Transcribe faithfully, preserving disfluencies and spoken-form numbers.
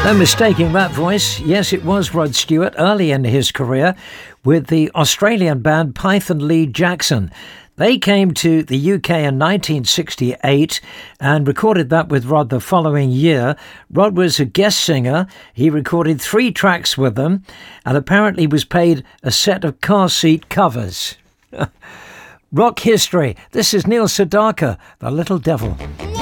No mistaking that voice. Yes, it was Rod Stewart early in his career with the Australian band Python Lee Jackson. They came to the U K in nineteen sixty-eight and recorded that with Rod the following year. Rod was a guest singer. He recorded three tracks with them and apparently was paid a set of car seat covers. Rock history. This is Neil Sedaka, The Little Devil.